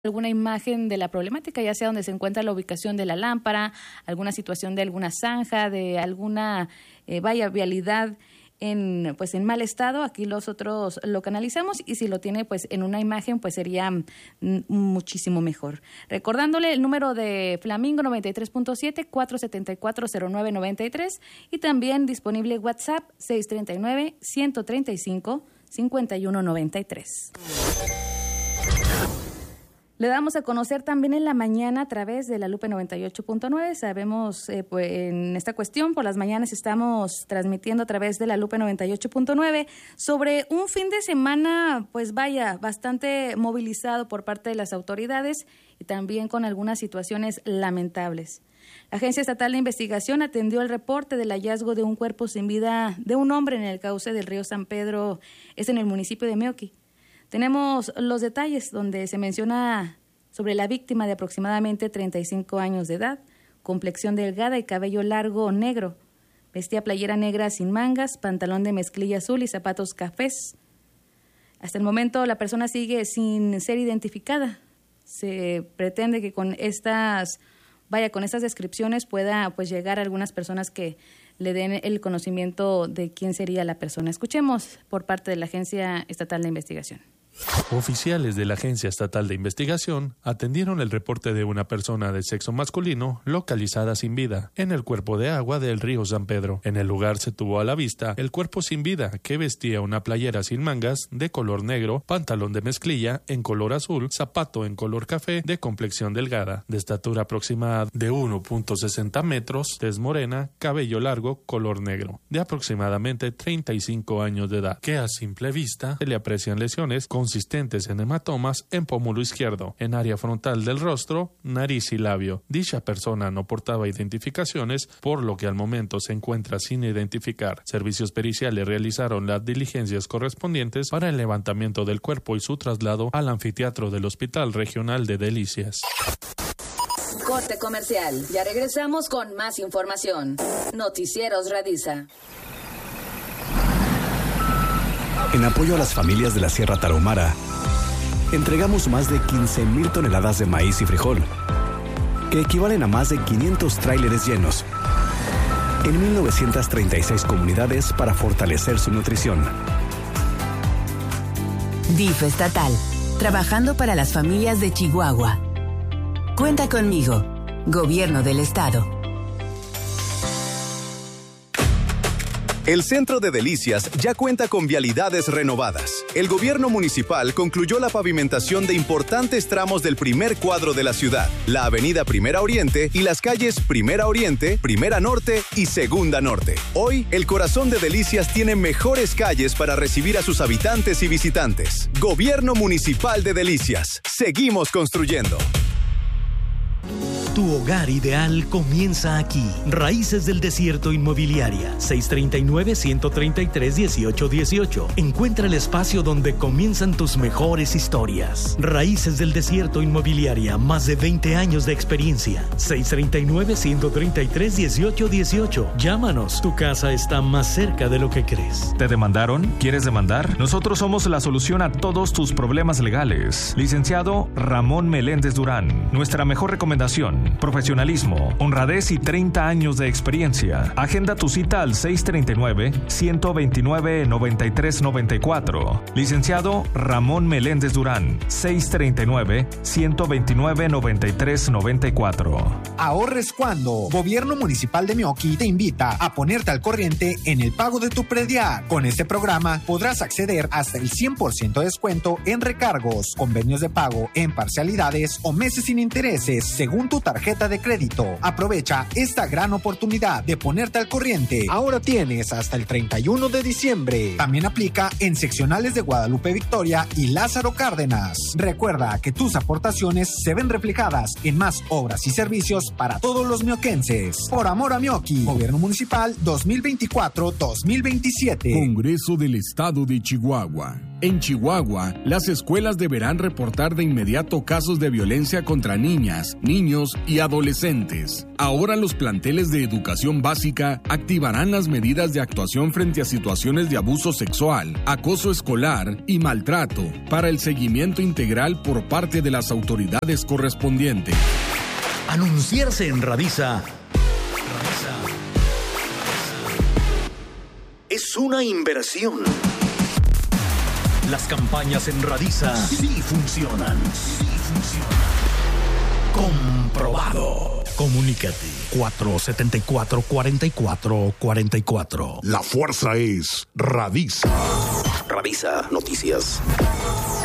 alguna imagen de la problemática, ya sea donde se encuentra la ubicación de la lámpara, alguna situación de alguna zanja, de alguna vialidad en mal estado, aquí nosotros lo canalizamos, y si lo tiene pues en una imagen, pues sería muchísimo mejor. Recordándole el número de Flamingo 93.7 474-0993 y también disponible WhatsApp 639-135-5193. Le damos a conocer también en la mañana a través de la Lupe 98.9. Sabemos, en esta cuestión, por las mañanas estamos transmitiendo a través de la Lupe 98.9 sobre un fin de semana, bastante movilizado por parte de las autoridades y también con algunas situaciones lamentables. La Agencia Estatal de Investigación atendió el reporte del hallazgo de un cuerpo sin vida de un hombre en el cauce del río San Pedro, es en el municipio de Meoqui. Tenemos los detalles donde se menciona sobre la víctima de aproximadamente 35 años de edad, complexión delgada y cabello largo negro. Vestía playera negra sin mangas, pantalón de mezclilla azul y zapatos cafés. Hasta el momento la persona sigue sin ser identificada. Se pretende que con estas descripciones pueda llegar a algunas personas que le den el conocimiento de quién sería la persona. Escuchemos por parte de la Agencia Estatal de Investigación. Oficiales de la Agencia Estatal de Investigación atendieron el reporte de una persona de sexo masculino localizada sin vida en el cuerpo de agua del río San Pedro. En el lugar se tuvo a la vista el cuerpo sin vida que vestía una playera sin mangas de color negro, pantalón de mezclilla en color azul, zapato en color café, de complexión delgada, de estatura aproximada de 1.60 metros, tez morena, cabello largo, color negro, de aproximadamente 35 años de edad, que a simple vista se le aprecian lesiones consistentes en hematomas en pómulo izquierdo, en área frontal del rostro, nariz y labio. Dicha persona no portaba identificaciones, por lo que al momento se encuentra sin identificar. Servicios periciales realizaron las diligencias correspondientes para el levantamiento del cuerpo y su traslado al anfiteatro del Hospital Regional de Delicias. Corte comercial. Ya regresamos con más información. Noticieros Radisa. En apoyo a las familias de la Sierra Tarahumara, entregamos más de 15,000 toneladas de maíz y frijol, que equivalen a más de 500 tráileres llenos, en 1,936 comunidades para fortalecer su nutrición. DIF estatal, trabajando para las familias de Chihuahua. Cuenta conmigo, Gobierno del Estado. El Centro de Delicias ya cuenta con vialidades renovadas. El gobierno municipal concluyó la pavimentación de importantes tramos del primer cuadro de la ciudad, la avenida Primera Oriente y las calles Primera Oriente, Primera Norte y Segunda Norte. Hoy, el corazón de Delicias tiene mejores calles para recibir a sus habitantes y visitantes. Gobierno Municipal de Delicias. Seguimos construyendo. Tu hogar ideal comienza aquí. Raíces del Desierto Inmobiliaria. 639-133-1818. Encuentra el espacio donde comienzan tus mejores historias. Raíces del Desierto Inmobiliaria. Más de 20 años de experiencia. 639-133-1818. Llámanos. Tu casa está más cerca de lo que crees. ¿Te demandaron? ¿Quieres demandar? Nosotros somos la solución a todos tus problemas legales. Licenciado Ramón Meléndez Durán. Nuestra mejor recomendación: profesionalismo, honradez y 30 años de experiencia. Agenda tu cita al 639-129-9394. Licenciado Ramón Meléndez Durán, 639-129-9394. Ahorres cuando. Gobierno Municipal de Meoqui te invita a ponerte al corriente en el pago de tu predial. Con este programa podrás acceder hasta el 100% de descuento en recargos, convenios de pago en parcialidades o meses sin intereses según tu tarjeta de crédito. Aprovecha esta gran oportunidad de ponerte al corriente. Ahora tienes hasta el 31 de diciembre. También aplica en seccionales de Guadalupe Victoria y Lázaro Cárdenas. Recuerda que tus aportaciones se ven reflejadas en más obras y servicios para todos los mioquenses. Por amor a Meoqui. Gobierno Municipal 2024-2027. Congreso del Estado de Chihuahua. En Chihuahua, las escuelas deberán reportar de inmediato casos de violencia contra niñas, niños y adolescentes. Ahora los planteles de educación básica activarán las medidas de actuación frente a situaciones de abuso sexual, acoso escolar y maltrato para el seguimiento integral por parte de las autoridades correspondientes. Anunciarse en Radisa es una inversión. Las campañas en Radisa sí funcionan. Comprobado. Comunícate 474-4444. La fuerza es Radisa. Radisa Noticias.